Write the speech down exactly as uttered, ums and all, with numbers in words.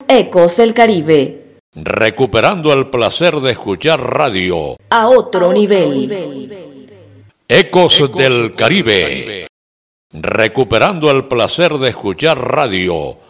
Ecos del Caribe. Recuperando el placer de escuchar radio a otro nivel. Ecos, Ecos del Caribe. Caribe. Recuperando el placer de escuchar radio